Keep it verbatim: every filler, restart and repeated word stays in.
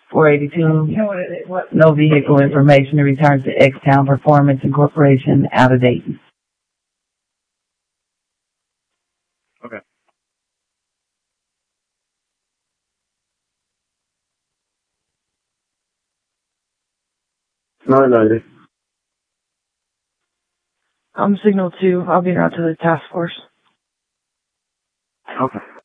four eighty-two, no vehicle information, returns to X-Town Performance Incorporation, out of date. Okay. nine ninety. I'm Signal two. I'll be out to the task force. Okay.